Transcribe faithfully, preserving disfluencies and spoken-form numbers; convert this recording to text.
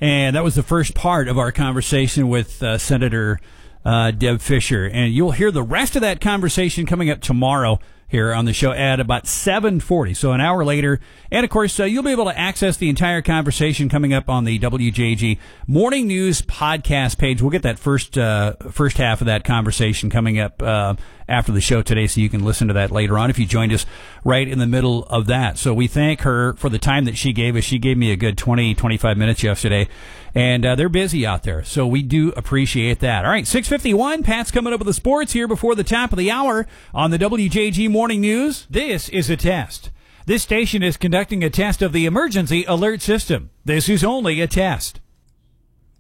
And that was the first part of our conversation with uh, Senator uh, Deb Fischer. And you'll hear the rest of that conversation coming up tomorrow here on the show at about seven forty, so an hour later. And, of course, uh, you'll be able to access the entire conversation coming up on the W J G Morning News podcast page. We'll get that first uh, first half of that conversation coming up uh, after the show today, so you can listen to that later on if you joined us right in the middle of that. So we thank her for the time that she gave us. She gave me a good twenty, twenty-five minutes yesterday, and uh, they're busy out there, so we do appreciate that. All right, six fifty-one, Pat's coming up with the sports here before the top of the hour on the W J G Morning News. This is a test. This station is conducting a test of the emergency alert system. This is only a test.